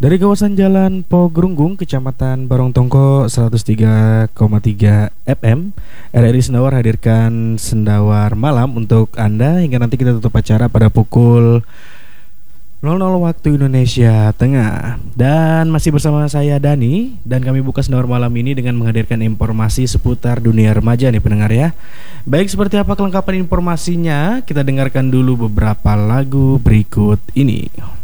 Dari kawasan Jalan Pogrunggung, Kecamatan Barongtongko 103,3 FM, RRI Sendawar hadirkan Sendawar Malam untuk Anda hingga nanti kita tutup acara pada pukul 00 waktu Indonesia Tengah. Dan masih bersama saya Dani, dan kami buka Sendawar Malam ini dengan menghadirkan informasi seputar dunia remaja nih pendengar ya. Baik, seperti apa kelengkapan informasinya? Kita dengarkan dulu beberapa lagu berikut ini.